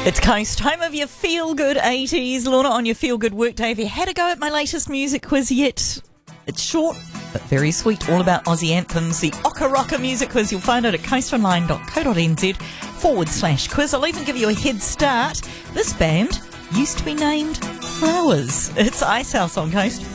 It's Coast, home of your feel-good 80s. Lorna on your feel-good workday. Have you had a go at my latest music quiz yet? It's short, but very sweet, all about Aussie anthems. The Oka Roka music quiz, you'll find it at coastonline.co.nz/quiz. I'll even give you a head start. This band used to be named Flowers. It's Icehouse on Coast.